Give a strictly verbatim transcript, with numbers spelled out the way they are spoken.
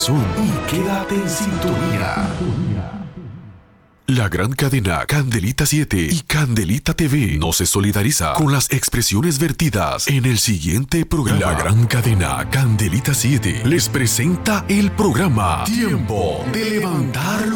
Y quédate en sintonía. La gran cadena Candelita siete y Candelita T V no se solidariza con las expresiones vertidas en el siguiente programa. La gran cadena Candelita siete les presenta el programa Tiempo de Levantar